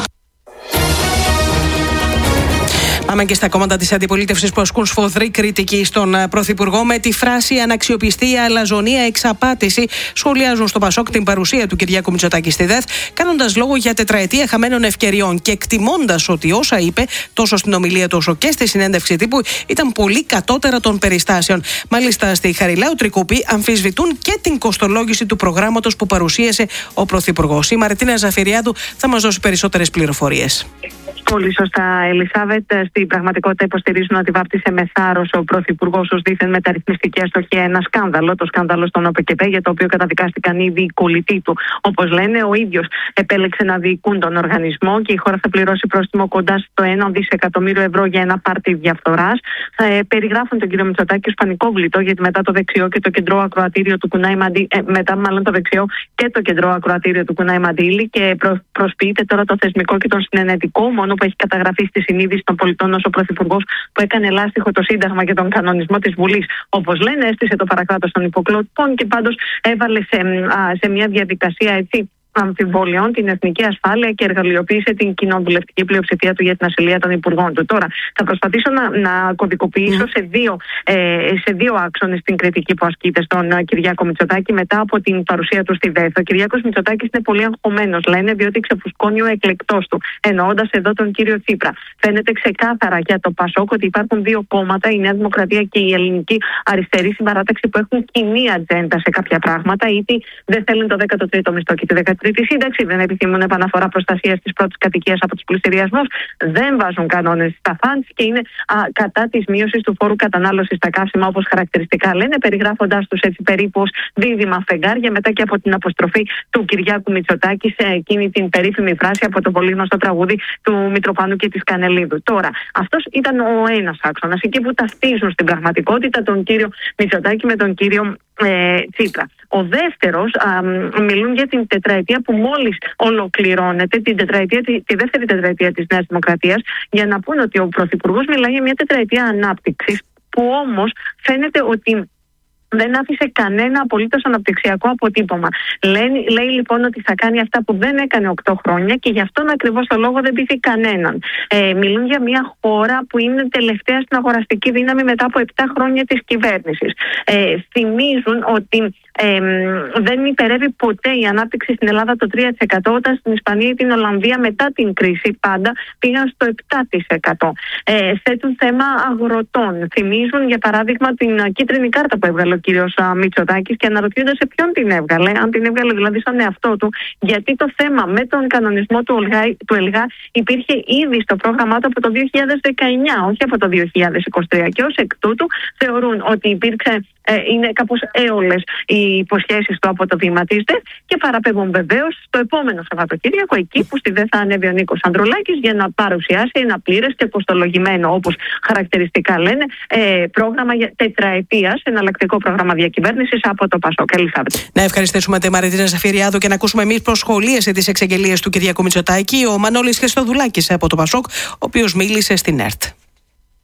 Πάμε και στα κόμματα της αντιπολίτευσης που ασκούν σφοδρή κριτική στον Πρωθυπουργό με τη φράση «αναξιοπιστία, αλαζονία, εξαπάτηση». Σχολιάζουν στο Πασόκ την παρουσία του Κυριάκου Μητσοτάκη στη ΔΕΘ, κάνοντας λόγο για τετραετία χαμένων ευκαιριών και εκτιμώντας ότι όσα είπε τόσο στην ομιλία του όσο και στη συνέντευξη τύπου ήταν πολύ κατώτερα των περιστάσεων. Μάλιστα, στη Χαριλάου Τρικούπη αμφισβητούν και την κοστολόγηση του προγράμματος που παρουσίασε ο Πρωθυπουργός. Η Μαριτίνα Ζαφυριάδου θα μας δώσει περισσότερες πληροφορίες. Πολύ σωστά, Ελισάβετ. Στην πραγματικότητα υποστηρίζουν ότι βάπτισε με θάρρος ο Πρωθυπουργός ως δίθεν μεταρρυθμιστική αστοχή ένα σκάνδαλο, το σκάνδαλο στον ΟΠΕΚΕΠΕ, για το οποίο καταδικάστηκαν ήδη οι κολλητοί του. Όπως λένε, ο ίδιος επέλεξε να διοικούν τον οργανισμό και η χώρα θα πληρώσει πρόστιμο κοντά στο ένα δισεκατομμύριο ευρώ για ένα πάρτι διαφθοράς. Ε, περιγράφουν τον κύριο Μητσοτάκη ως πανικόβλητο, γιατί μετά το δεξιό και το κεντρό ακροατήριο του Κουνάι Μαντίλη, ε, μετά μάλλον το δεξιό και το κεντρό ακροατήριο του Κουνάι Μαντίλη, και προ, προσποιείται τώρα το θεσμικό και τον συνενετικό, μόνο που έχει καταγραφεί στη συνείδηση των πολιτών ως ο Πρωθυπουργός που έκανε λάστιχο το Σύνταγμα και τον κανονισμό της Βουλής. Όπως λένε, έστησε το παρακράτος των υποκλοπών και πάντως έβαλε σε, α, σε μια διαδικασία έτσι αμφιβολιών την εθνική ασφάλεια και εργαλειοποίησε την κοινοβουλευτική πλειοψηφία του για την ασυλία των υπουργών του. Τώρα, θα προσπαθήσω να, να κωδικοποιήσω mm. σε, δύο, ε, σε δύο άξονες την κριτική που ασκείται στον uh, Κυριάκο Μητσοτάκη μετά από την παρουσία του στη ΔΕΘ. Ο Κυριάκος Μητσοτάκης είναι πολύ αγχωμένος, λένε, διότι ξεφουσκώνει ο εκλεκτός του. Εννοώντας εδώ τον κύριο Τσίπρα. Φαίνεται ξεκάθαρα για το Πασόκ ότι υπάρχουν δύο κόμματα, η Νέα Δημοκρατία και η Ελληνική Αριστερή Συμπαράταξη, που έχουν κοινή ατζέντα σε κάποια πράγματα, είτε δεν θέλουν το δέκατο τρίτο μισθό και τη δεκατρίτη σύνταξη, δεν επιθυμούν επαναφορά προστασίας της πρώτης κατοικίας από τους πληστηριασμούς, δεν βάζουν κανόνες στα φαντς και είναι α, κατά της μείωσης του φόρου κατανάλωσης στα καύσιμα, όπως χαρακτηριστικά λένε, περιγράφοντας τους έτσι περίπου ως δίδυμα φεγγάρια, μετά και από την αποστροφή του Κυριάκου Μητσοτάκη σε εκείνη την περίφημη φράση από το πολύ γνωστό τραγούδι του Μητροπάνου και της Κανελίδου. Τώρα, αυτός ήταν ο ένας άξονας, εκεί που ταυτίζουν στην πραγματικότητα τον κύριο Μητσοτάκη με τον κύριο ε, Τσίπρα. Ο δεύτερος, α, μιλούν για την τετραετία που μόλις ολοκληρώνεται, την τετραετία, τη, τη δεύτερη τετραετία της Νέας Δημοκρατίας, για να πούν ότι ο Πρωθυπουργός μιλάει για μια τετραετία ανάπτυξης, που όμως φαίνεται ότι δεν άφησε κανένα απολύτως αναπτυξιακό αποτύπωμα. Λέει, λέει λοιπόν ότι θα κάνει αυτά που δεν έκανε οκτώ χρόνια και γι' αυτόν ακριβώς το λόγο δεν πείθει κανέναν. Ε, μιλούν για μια χώρα που είναι τελευταία στην αγοραστική δύναμη μετά από επτά χρόνια της κυβέρνησης. Ε, θυμίζουν ότι ε, δεν υπερεύει ποτέ η ανάπτυξη στην Ελλάδα το τρία τοις εκατό, όταν στην Ισπανία ή την Ολλανδία μετά την κρίση πάντα πήγαν στο επτά τοις εκατό. Ε, θέτουν θέμα αγροτών. Θυμίζουν για παράδειγμα την κίτρινη κάρτα που έβγαλε ο κύριος Μητσοτάκης και αναρωτιούνται σε ποιον την έβγαλε, αν την έβγαλε δηλαδή στον εαυτό του, γιατί το θέμα με τον κανονισμό του ΕΛΓΑ, του ΕΛΓΑ υπήρχε ήδη στο πρόγραμμά του από το δύο χιλιάδες δεκαεννιά, όχι από το δύο χιλιάδες είκοσι τρία, και ως εκ τούτου θεωρούν ότι υπήρξε, ε, είναι κάπως έολες οι υποσχέσεις του από το βήμα της ΔΕΘ και παραπέμπουν βεβαίως στο επόμενο Σαββατοκύριακο, εκεί που στη ΔΕΘ θα ανέβει ο Νίκος Ανδρουλάκης για να παρουσιάσει ένα πλήρες και κοστολογημένο, όπως χαρακτηριστικά λένε, ε, πρόγραμμα για τετραετίας, εναλλακτικό πρόγραμμα διακυβέρνησης από το Πασόκ. Ελισάβετ. Να ευχαριστήσουμε τη Μαριτίνα Ζαφυριάδου και να ακούσουμε εμείς πώς σχολίασε τις εξαγγελίες του Κυριάκου Μητσοτάκη ο Μανώλης Χριστοδουλάκης από το Πασόκ, ο οποίος μίλησε στην ΕΡΤ.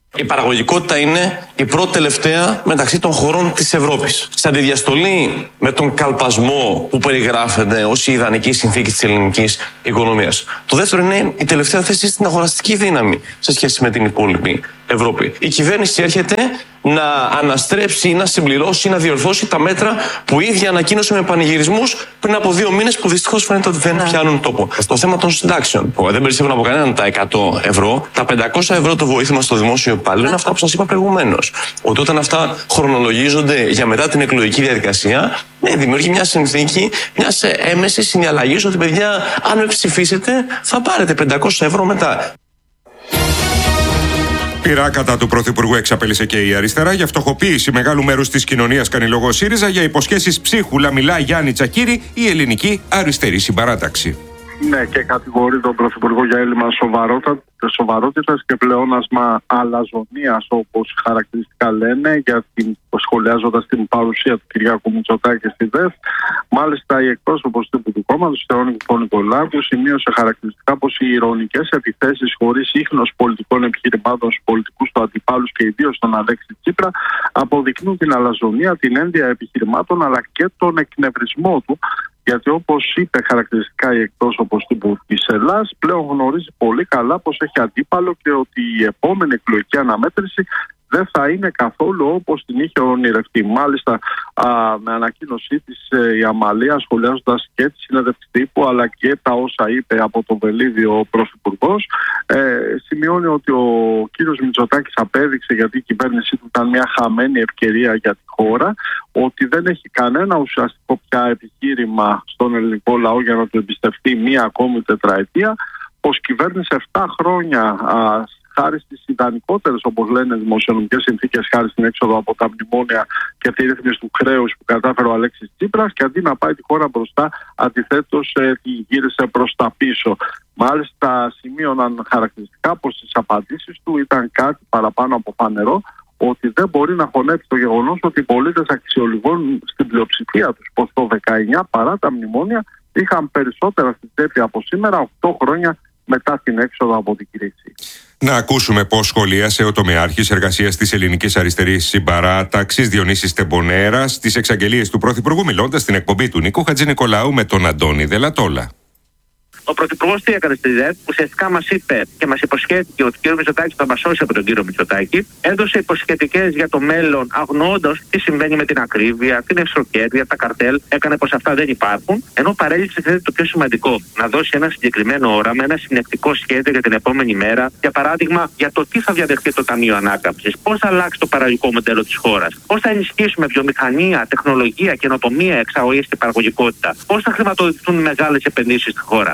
Η παραγωγικότητα είναι η πρώτη τελευταία μεταξύ των χωρών της Ευρώπης. Σε αντιδιαστολή με τον καλπασμό που περιγράφεται ως η ιδανική συνθήκη της ελληνικής οικονομίας. Το δεύτερο είναι η τελευταία θέση στην αγοραστική δύναμη σε σχέση με την υπόλοιπη Ευρώπη. Η κυβέρνηση έρχεται να αναστρέψει, να συμπληρώσει, να διορθώσει τα μέτρα που η ίδια ανακοίνωσε με πανηγυρισμούς πριν από δύο μήνες που δυστυχώς φαίνεται ότι δεν πιάνουν τόπο. Στο θέμα των συντάξεων, που δεν περισσεύουν από κανέναν τα εκατό ευρώ, τα πεντακόσια ευρώ το βοήθημα στο δημόσιο υπάλληλο είναι αυτά που σας είπα προηγουμένως. Ότι όταν αυτά χρονολογίζονται για μετά την εκλογική διαδικασία, ναι, δημιουργεί μια συνθήκη μια έμεση συνδιαλλαγή ότι παιδιά, αν με ψηφίσετε, θα πάρετε πεντακόσια ευρώ μετά. Πειρά κατά του Πρωθυπουργού εξαπέλυσε και η αριστερά για φτωχοποίηση μεγάλου μέρους της κοινωνίας, κάνει λόγο ΣΥΡΙΖΑ. Για υποσχέσεις ψίχουλα μιλά Γιάννη Τσακίρη, η ελληνική αριστερή συμπαράταξη. Ναι, και κατηγορεί τον Πρωθυπουργό για έλλειμμα σοβαρότητας και πλεόνασμα αλαζονίας, όπως χαρακτηριστικά λένε, για την, σχολιάζοντας την παρουσία του Κυριάκου Μητσοτάκη στη ΔΕΘ. Μάλιστα, η εκπρόσωπος τύπου του κόμματος, Θεόνικη Πονικολάκου, σημείωσε χαρακτηριστικά πως οι ειρωνικές επιθέσεις χωρίς ίχνος πολιτικών επιχειρημάτων στους πολιτικούς του αντιπάλους και ιδίως τον Αλέξη Τσίπρα αποδεικνύουν την αλαζονία, την ένδια επιχειρημάτων αλλά και τον εκνευρισμό του. Γιατί όπως είπε χαρακτηριστικά η εκπρόσωπος τύπου της Ελλάδας, πλέον γνωρίζει πολύ καλά πως έχει αντίπαλο και ότι η επόμενη εκλογική αναμέτρηση δεν θα είναι καθόλου όπως την είχε ονειρευτεί. Μάλιστα, α, με ανακοίνωσή της ε, η Αμαλία, σχολιάζοντας και τη συνέντευξη τύπου αλλά και τα όσα είπε από το βελίδιο ο Πρωθυπουργός, ε, σημειώνει ότι ο κύριος Μητσοτάκης απέδειξε, γιατί η κυβέρνησή του ήταν μια χαμένη ευκαιρία για τη χώρα, ότι δεν έχει κανένα ουσιαστικό πια επιχείρημα στον ελληνικό λαό για να του εμπιστευτεί μία ακόμη τετραετία, πως κυβέρνησε επτά χρόνια α, χάρη στις ιδανικότερες, όπως λένε, δημοσιονομικές συνθήκες, χάρη στην έξοδο από τα μνημόνια και τη ρύθμιση του χρέους που κατάφερε ο Αλέξης Τσίπρας, και αντί να πάει τη χώρα μπροστά, αντιθέτως ε, τη γύρισε προς τα πίσω. Μάλιστα, σημείωναν χαρακτηριστικά πως στις απαντήσεις του ήταν κάτι παραπάνω από φανερό, ότι δεν μπορεί να χωνέψει το γεγονός ότι οι πολίτες αξιολογούν στην πλειοψηφία τους πως το δεκαεννιά, παρά τα μνημόνια, είχαν περισσότερα στην τσέπη από σήμερα, οκτώ χρόνια μετά την έξοδο από την κρίση. Να ακούσουμε πώς σχολίασε ο τομεάρχης εργασίας της Ελληνικής Αριστερής Συμπαράταξης, Διονύσης Τεμπονέρας, στις εξαγγελίες του Πρωθυπουργού, μιλώντας στην εκπομπή του Νίκου Χατζηνικολάου με τον Αντώνη Δελατόλα. Ο Πρωθυπουργός τι έκανε στη ΔΕΘ, ουσιαστικά μας είπε και μας υποσχέθηκε ότι ο κύριο Μητσοτάκη θα μας σώσει από τον κύριο Μητσοτάκη. Έδωσε υποσχετικές για το μέλλον, αγνοώντας τι συμβαίνει με την ακρίβεια, την ευστροκέρδεια, τα καρτέλ. Έκανε πως αυτά δεν υπάρχουν. Ενώ παρέλειψε θέτει το πιο σημαντικό, να δώσει ένα συγκεκριμένο όραμα, ένα συνεκτικό σχέδιο για την επόμενη μέρα. Για παράδειγμα, για το τι θα διαδεχτεί το Ταμείο Ανάκαμψης, πώς θα αλλάξει το παραγωγικό μοντέλο της χώρας, πώς θα ενισχύσουμε βιομηχανία, τεχνολογία, καινοτομία, εξαγωγές και παραγωγικότητα, πώς θα χρηματοδοτηθούν μεγάλες επενδύσεις στη χώρα.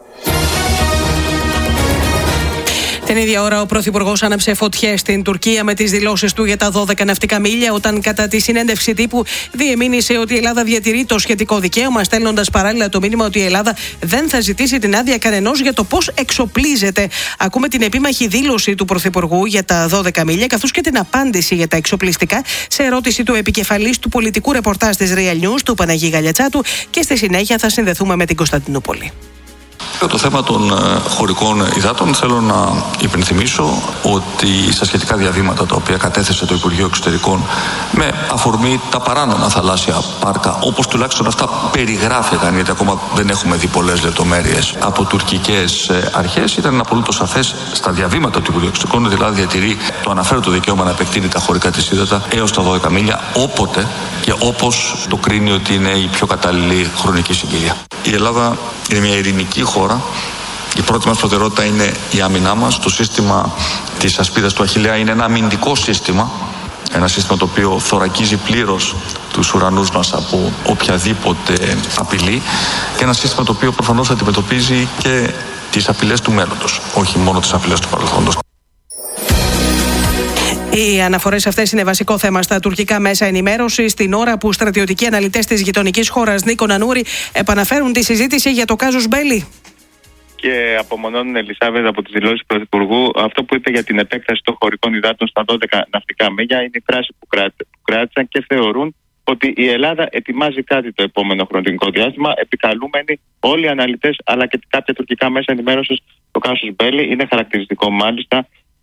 Την ίδια ώρα, ο Πρωθυπουργός άναψε φωτιές στην Τουρκία με τις δηλώσεις του για τα δώδεκα ναυτικά μίλια, όταν κατά τη συνέντευξη τύπου διεμήνυσε ότι η Ελλάδα διατηρεί το σχετικό δικαίωμα, στέλνοντας παράλληλα το μήνυμα ότι η Ελλάδα δεν θα ζητήσει την άδεια κανενός για το πώς εξοπλίζεται. Ακούμε την επίμαχη δήλωση του Πρωθυπουργού για τα δώδεκα μίλια, καθώς και την απάντηση για τα εξοπλιστικά σε ερώτηση του επικεφαλής του πολιτικού ρεπορτάζ της Real News, του Παναγί Γαλιατσάτου, και στη συνέχεια θα συνδεθούμε με την Κωνσταντινούπολη. Για το θέμα των χωρικών υδάτων θέλω να υπενθυμίσω ότι στα σχετικά διαβήματα τα οποία κατέθεσε το Υπουργείο Εξωτερικών με αφορμή τα παράνομα θαλάσσια πάρκα, όπως τουλάχιστον αυτά περιγράφηκαν, γιατί ακόμα δεν έχουμε δει πολλές λεπτομέρειες από τουρκικές αρχές, ήταν απολύτως σαφές στα διαβήματα του Υπουργείου Εξωτερικών ότι δηλαδή διατηρεί το αναφέροντο δικαίωμα να επεκτείνει τα χωρικά της ύδατα έως τα δώδεκα μίλια, όποτε και όπως το κρίνει ότι είναι η πιο κατάλληλη χρονική συγκυρία. Η Ελλάδα είναι μια ειρηνική χώρα. Η πρώτη μας προτεραιότητα είναι η άμυνά μας. Το σύστημα της ασπίδας του Αχιλλέα είναι ένα αμυντικό σύστημα. Ένα σύστημα το οποίο θωρακίζει πλήρως τους ουρανούς μας από οποιαδήποτε απειλή. Και ένα σύστημα το οποίο προφανώς αντιμετωπίζει και τις απειλές του μέλλοντος, όχι μόνο τις απειλές του παρελθόντος. Οι αναφορές αυτές είναι βασικό θέμα στα τουρκικά μέσα ενημέρωσης, την ώρα που στρατιωτικοί αναλυτές της γειτονικής χώρας, Νίκο Νανούρη, επαναφέρουν τη συζήτηση για το κάζους Μπέλι. Και απομονώνουν, Ελισάβετ, από τις δηλώσεις του Πρωθυπουργού αυτό που είπε για την επέκταση των χωρικών υδάτων στα δώδεκα ναυτικά μίλια. Είναι η φράση που, κράτ, που κράτησαν και θεωρούν ότι η Ελλάδα ετοιμάζει κάτι το επόμενο χρονικό διάστημα, επικαλούμενοι όλοι οι αναλυτές αλλά και κάποια τουρκικά μέσα ενημέρωσης το κάζους Μπέλι. Είναι χαρακτηριστικό μάλιστα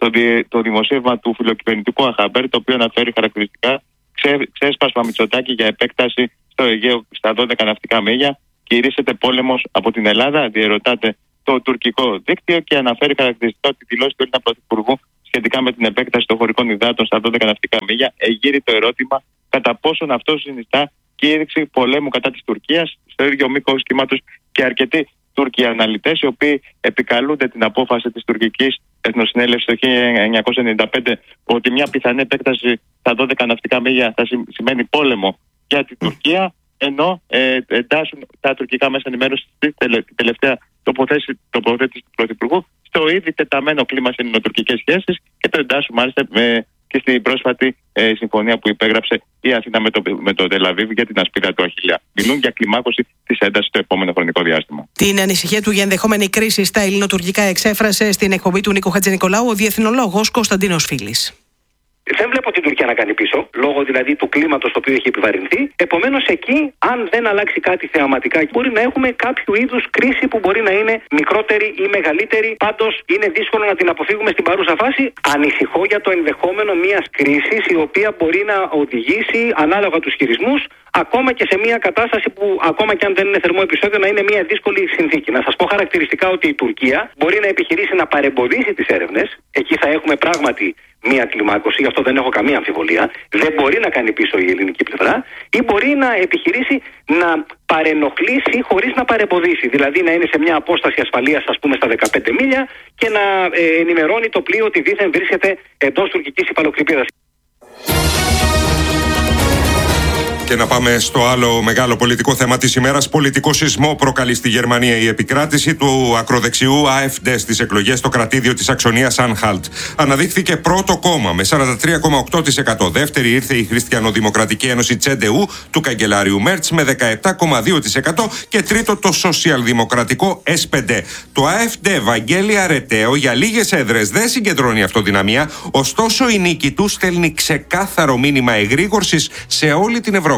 το, δι, το δημοσίευμα του φιλοκυβερνητικού Αχαμπέρ, το οποίο αναφέρει χαρακτηριστικά ξέ, ξέσπασμα Μητσοτάκη για επέκταση στο Αιγαίο στα δώδεκα ναυτικά μίλια. Κηρύσσεται πόλεμος από την Ελλάδα, διερωτάται το τουρκικό δίκτυο και αναφέρει χαρακτηριστικά ότι τη δηλώση του Έλληνα Πρωθυπουργού σχετικά με την επέκταση των χωρικών υδάτων στα δώδεκα ναυτικά μίλια εγείρει το ερώτημα κατά πόσον αυτό συνιστά κήρυξη πολέμου κατά της Τουρκίας. Στο ίδιο μήκος κύματος και αρκετοί Τούρκοι αναλυτές, οι οποίοι επικαλούνται την απόφαση της τουρκικής Εθνοσυνέλευσης το χίλια εννιακόσια ενενήντα πέντε ότι μια πιθανή επέκταση στα δώδεκα ναυτικά μίλια θα σημαίνει πόλεμο για την Τουρκία, ενώ ε, εντάσσουν τα τουρκικά μέσα ενημέρωση στην τελε, τελευταία τοποθέτηση, τοποθέτηση του Πρωθυπουργού στο ήδη τεταμένο κλίμα σε ελληνοτουρκικές σχέσεις και το εντάσσουν μάλιστα με, και στην πρόσφατη ε, συμφωνία που υπέγραψε η Αθήνα με το, με το Τελαβίβ για την ασπίδα του Αχιλλέα. Μιλούν για κλιμάκωση της έντασης στο επόμενο χρονικό διάστημα. Την ανησυχία του για ενδεχόμενη κρίση στα ελληνοτουρκικά εξέφρασε στην εκπομπή του Νίκο Χατζηνικολάου ο διεθνολόγος Κωνσταντίνος Φίλης. Δεν βλέπω την Τουρκία να κάνει πίσω, λόγω δηλαδή του κλίματος το οποίο έχει επιβαρυνθεί. Επομένως, εκεί, αν δεν αλλάξει κάτι θεαματικά, μπορεί να έχουμε κάποιο είδους κρίση που μπορεί να είναι μικρότερη ή μεγαλύτερη. Πάντως, είναι δύσκολο να την αποφύγουμε στην παρούσα φάση. Ανησυχώ για το ενδεχόμενο μιας κρίσης, η οποία μπορεί να οδηγήσει, ανάλογα τους χειρισμούς, ακόμα και σε μια κατάσταση που, ακόμα και αν δεν είναι θερμό επεισόδιο, να είναι μια δύσκολη συνθήκη. Να σας πω χαρακτηριστικά ότι η Τουρκία μπορεί να επιχειρήσει να παρεμποδίσει τις έρευνες. Εκεί θα έχουμε πράγματι μία κλιμάκωση, γι' αυτό δεν έχω καμία αμφιβολία. Δεν μπορεί να κάνει πίσω η ελληνική πλευρά, ή μπορεί να επιχειρήσει να παρενοχλήσει χωρίς να παρεμποδίσει. Δηλαδή να είναι σε μια απόσταση ασφαλείας, ας πούμε, στα δεκαπέντε μίλια και να ε, ενημερώνει το πλοίο ότι δήθεν βρίσκεται εντός τουρκικής υφαλοκρηπίδας. Και να πάμε στο άλλο μεγάλο πολιτικό θέμα της ημέρας. Πολιτικό σεισμό προκαλεί στη Γερμανία η επικράτηση του ακροδεξιού AfD στις εκλογές στο κρατήδιο της Αξονίας Anhalt. Αναδείχθηκε πρώτο κόμμα με σαράντα τρία κόμμα οκτώ τοις εκατό. Δεύτερη ήρθε η Χριστιανοδημοκρατική Ένωση Τσεντεού του καγκελάριου Μέρτς με δεκαεπτά κόμμα δύο τοις εκατό και τρίτο το Σοσιαλδημοκρατικό ες πι ντι. Το AfD, Βαγγέλη Αρεταίο, για λίγες έδρες δεν συγκεντρώνει αυτοδυναμία, ωστόσο η νίκη του στέλνει ξεκάθαρο μήνυμα εγρήγορσης σε όλη την Ευρώπη.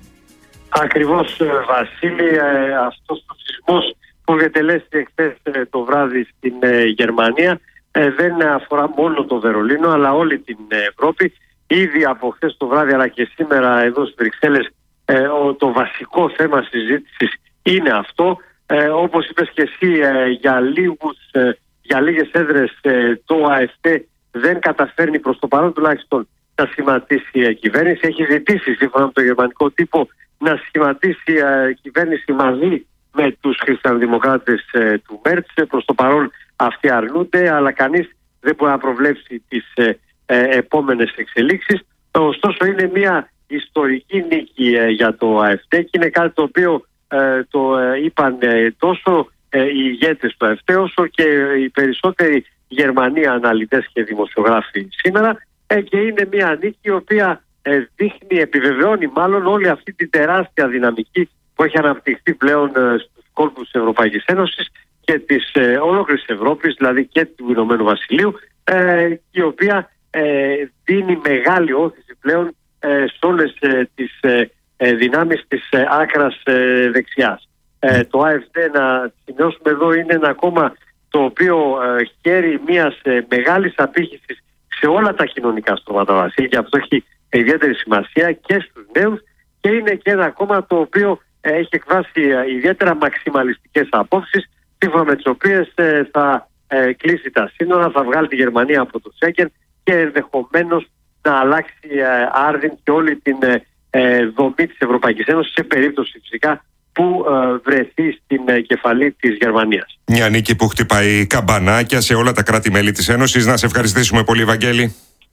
Ακριβώς, Βασίλη, αυτός ο σεισμός που διετελέστη εχθές το βράδυ στην Γερμανία δεν αφορά μόνο το Βερολίνο αλλά όλη την Ευρώπη. Ήδη από χθες το βράδυ αλλά και σήμερα εδώ στις Βρυξέλλες το βασικό θέμα συζήτησης είναι αυτό. Όπως είπες και εσύ, για, λίγους, για λίγες έδρες το AfD δεν καταφέρνει προς το παρόν τουλάχιστον να σχηματίσει η κυβέρνηση. Έχει ζητήσει σύμφωνα με το γερμανικό τύπο να σχηματίσει η κυβέρνηση μαζί με τους χριστιανοδημοκράτες του Μέρτς. Προς το παρόν αυτοί αρνούνται, αλλά κανείς δεν μπορεί να προβλέψει τις ε, ε, επόμενες εξελίξεις. Ωστόσο είναι μια ιστορική νίκη ε, για το AfD και είναι κάτι το οποίο ε, το ε, είπαν ε, τόσο ε, οι ηγέτες του AfD όσο και οι περισσότεροι Γερμανοί αναλυτές και δημοσιογράφοι σήμερα. Και είναι μια νίκη η οποία ε, δείχνει, επιβεβαιώνει μάλλον όλη αυτή την τεράστια δυναμική που έχει αναπτυχθεί πλέον ε, στους κόλπους της Ευρωπαϊκής Ένωσης και της ε, ολόκληρης Ευρώπης, δηλαδή και του Ηνωμένου Βασιλείου, ε, η οποία ε, δίνει μεγάλη όθηση πλέον ε, σε όλες ε, τις ε, ε, δυνάμεις της ε, άκρας ε, δεξιάς. Ε, το AfD, να σημειώσουμε εδώ, είναι ένα κόμμα το οποίο ε, χαίρει μιας ε, μεγάλης απήχησης σε όλα τα κοινωνικά στρώματα, Βασίλη, και αυτό έχει ιδιαίτερη σημασία και στους νέους, και είναι και ένα κόμμα το οποίο ε, έχει εκφράσει ε, ιδιαίτερα μαξιμαλιστικές απόψεις, σύμφωνα με τις οποίες ε, θα ε, κλείσει τα σύνορα, θα βγάλει τη Γερμανία από το Σέγγεν και ενδεχομένως να αλλάξει ε, άρδιν και όλη την ε, ε, δομή της Ευρωπαϊκής Ένωσης, σε περίπτωση φυσικά που ε, βρεθεί στην ε, κεφαλή της Γερμανίας. Μια νίκη που χτυπάει καμπανάκια σε όλα τα κράτη-μέλη της Ένωσης. Να σε ευχαριστήσουμε πολύ, Βαγγέλη.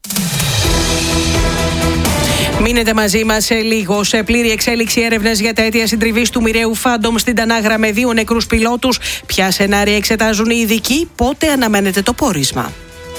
Μείνετε μαζί μας σε λίγο. Σε πλήρη εξέλιξη έρευνες για τα αίτια συντριβής του μοιραίου Phantom στην Τανάγρα με δύο νεκρούς πιλότους. Ποια σενάρια εξετάζουν οι ειδικοί, πότε αναμένεται το πόρισμα.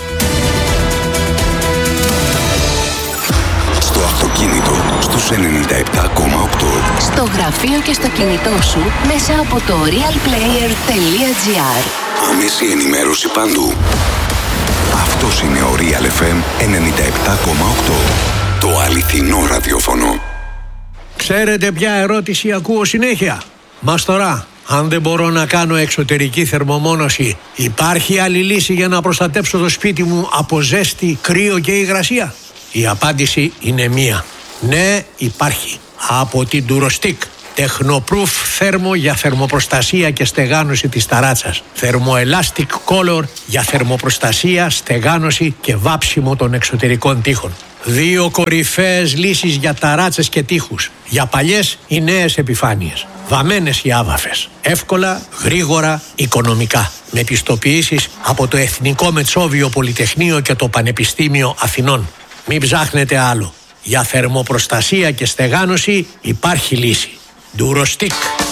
Στο αυτοκίνητο στους ενενήντα επτά κόμμα οκτώ. Στο γραφείο και στο κινητό σου μέσα από το realplayer τελεία gr. Άμεση ενημέρωση παντού. Αυτός είναι ο Real εφ εμ ενενήντα επτά κόμμα οκτώ. Το αληθινό ραδιόφωνο. Ξέρετε ποια ερώτηση ακούω συνέχεια? Μας τώρα, Αν δεν μπορώ να κάνω εξωτερική θερμομόνωση, υπάρχει άλλη λύση για να προστατέψω το σπίτι μου από ζέστη, κρύο και υγρασία? Η απάντηση είναι μία. Ναι, υπάρχει. Από την Durostick. Τεχνοπρούφ θέρμο για θερμοπροστασία και στεγάνωση της ταράτσας. Θερμοelastic Color για θερμοπροστασία, στεγάνωση και βάψιμο των εξωτερικών τοίχων. Δύο κορυφαίες λύσεις για ταράτσες και τοίχους. Για παλιές ή νέες επιφάνειες. Βαμμένες ή άβαφες. Εύκολα, γρήγορα, οικονομικά. Με πιστοποιήσεις από το Εθνικό Μετσόβιο Πολυτεχνείο και το Πανεπιστήμιο Αθηνών. Μην ψάχνετε άλλο. Για θερμοπροστασία και στεγάνωση υπάρχει λύση. Durostick.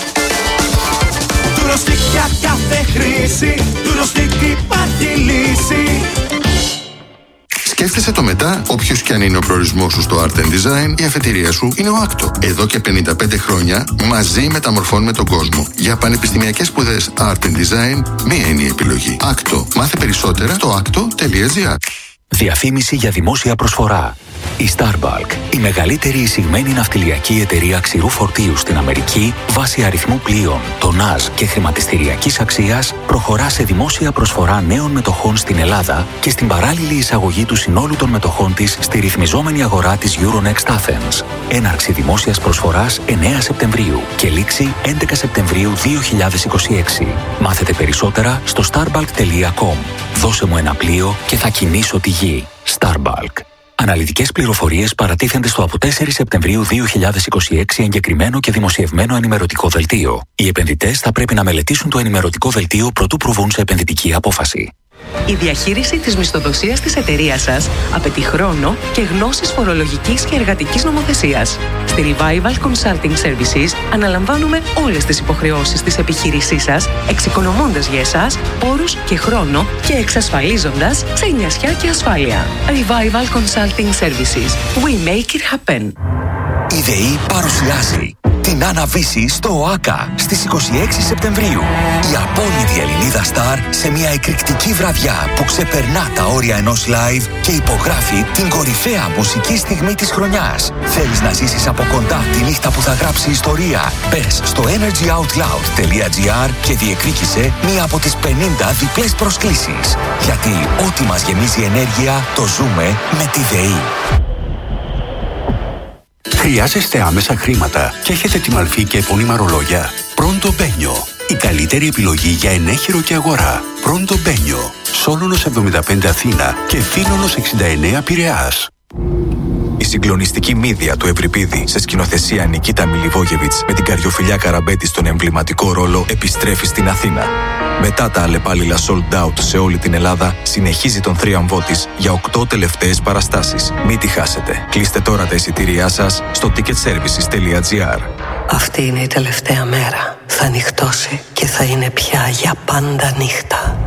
Durostick για κάθε χρήση. Durostick υπάρχει λύση. Σκέφτεσαι το μετά, όποιος και αν είναι ο προορισμός σου στο Art and Design, η αφετηρία σου είναι ο Άκτο. Εδώ και πενήντα πέντε χρόνια μαζί μεταμορφώνουμε τον κόσμο. Για πανεπιστημιακές σπουδές Art and Design, μία είναι η επιλογή. Άκτο. Μάθε περισσότερα στο άκτο τελεία τζι άρ. Διαφήμιση για δημόσια προσφορά. Η Starbulk, η μεγαλύτερη εισηγμένη ναυτιλιακή εταιρεία ξηρού φορτίου στην Αμερική, βάσει αριθμού πλοίων, τονάζ και χρηματιστηριακής αξίας, προχωρά σε δημόσια προσφορά νέων μετοχών στην Ελλάδα και στην παράλληλη εισαγωγή του συνόλου των μετοχών της στη ρυθμιζόμενη αγορά της Euronext Athens. Έναρξη δημόσιας προσφοράς εννέα Σεπτεμβρίου και λήξη έντεκα Σεπτεμβρίου δύο χιλιάδες είκοσι έξι. Μάθετε περισσότερα στο starbulk τελεία com. Δώσε μου ένα πλοίο και θα κινήσω τη γη. Starbulk. Αναλυτικές πληροφορίες παρατίθενται στο από τέσσερις Σεπτεμβρίου δύο χιλιάδες είκοσι έξι εγκεκριμένο και δημοσιευμένο ενημερωτικό δελτίο. Οι επενδυτές θα πρέπει να μελετήσουν το ενημερωτικό δελτίο προτού προβούν σε επενδυτική απόφαση. Η διαχείριση της μισθοδοσίας της εταιρείας σας απαιτεί χρόνο και γνώσεις φορολογικής και εργατικής νομοθεσίας. Στη Revival Consulting Services αναλαμβάνουμε όλες τις υποχρεώσεις της επιχείρησής σας, εξοικονομώντας για εσάς πόρους και χρόνο και εξασφαλίζοντας ξενιασιά και ασφάλεια. Revival Consulting Services. We make it happen. Η ΔΕΗ παρουσιάζει την Άννα Βύση στο ΟΑΚΑ στις είκοσι έξι Σεπτεμβρίου. Η απόλυτη Ελληνίδα στάρ σε μια εκρηκτική βραδιά που ξεπερνά τα όρια ενός live και υπογράφει την κορυφαία μουσική στιγμή της χρονιάς. Θέλεις να ζήσεις από κοντά τη νύχτα που θα γράψει ιστορία? Μπες στο energy out loud τελεία τζι άρ και διεκδίκησε μία από τις πενήντα διπλές προσκλήσεις. Γιατί ό,τι μας γεμίζει ενέργεια το ζούμε με τη ΔΕΗ. Χρειάζεστε άμεσα χρήματα και έχετε τη μαλφή και επώνυμα ρολόγια? Pronto Benio. Η καλύτερη επιλογή για ενέχειρο και αγορά. Pronto Benio. Σόλωνος εβδομήντα πέντε Αθήνα και Φίνωνος εξήντα εννέα Πειραιάς. Η συγκλονιστική μύδια του Ευρυπίδη σε σκηνοθεσία Νικίτα Μιλιβόγεβιτς με την Καριοφιλιά Καραμπέτη στον εμβληματικό ρόλο επιστρέφει στην Αθήνα. Μετά τα αλλεπάλληλα sold out σε όλη την Ελλάδα, συνεχίζει τον θρίαμβό της για οκτώ τελευταίες παραστάσεις. Μην τη χάσετε. Κλείστε τώρα τα εισιτήριά σας στο ticket services τελεία τζι άρ. Αυτή είναι η τελευταία μέρα. Θα νυχτώσει και θα είναι πια για πάντα νύχτα.